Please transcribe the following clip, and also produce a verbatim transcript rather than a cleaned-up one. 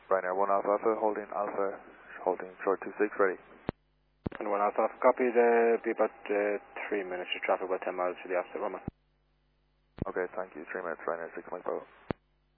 Ryanair one Alpha Alpha, holding Alpha, holding short two six, ready. And one Alpha Alpha, copied, uh, be about uh, three minutes to traffic, about ten miles to the opposite runway. Okay, thank you, three minutes, Ryanair six Mike Bravo.